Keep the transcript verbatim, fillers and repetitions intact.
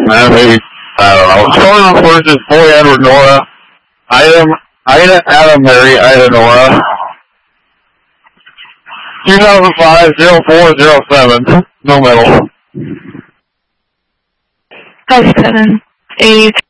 Uh, maybe, I don't know. Storm first is Boy Edward Nora. Item, Ida Adam Mary, Ida Nora. two thousand five, oh four oh seven. No medal. five seven. eight.